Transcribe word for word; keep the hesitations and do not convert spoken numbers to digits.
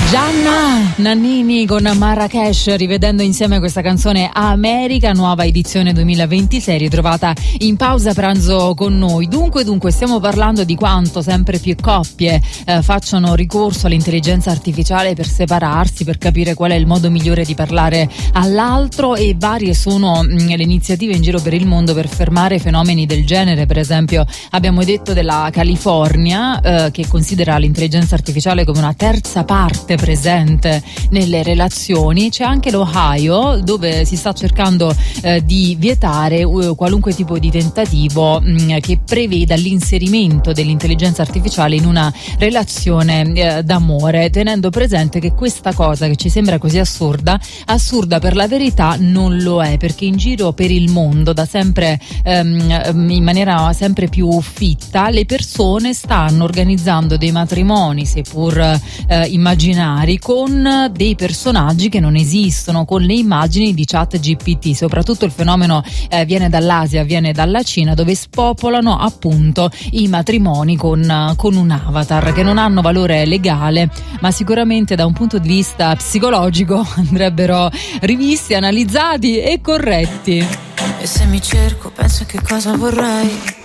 Gianna Nannini con Marrakesh, rivedendo insieme questa canzone America, nuova edizione duemilaventisei, ritrovata in pausa pranzo con noi. Dunque, dunque, stiamo parlando di quanto sempre più coppie eh, facciano ricorso all'intelligenza artificiale per separarsi, per capire qual è il modo migliore di parlare all'altro, e varie sono mh, le iniziative in giro per il mondo per fermare fenomeni del genere. Per esempio abbiamo detto della California eh, che considera l'intelligenza artificiale come una terza parte presente nelle relazioni. C'è anche l'Ohio, dove si sta cercando eh, di vietare uh, qualunque tipo di tentativo mh, che preveda l'inserimento dell'intelligenza artificiale in una relazione eh, d'amore, tenendo presente che questa cosa che ci sembra così assurda, assurda per la verità non lo è, perché in giro per il mondo da sempre ehm, in maniera sempre più fitta le persone stanno organizzando dei matrimoni, seppur eh, immaginari, con dei personaggi che non esistono, con le immagini di Chat G P T. Soprattutto il fenomeno eh, viene dall'Asia, viene dalla Cina, dove spopolano appunto i matrimoni con, con un avatar che non hanno valore legale, ma sicuramente da un punto di vista psicologico andrebbero rivisti, analizzati e corretti. E se mi cerco, penso che cosa vorrei.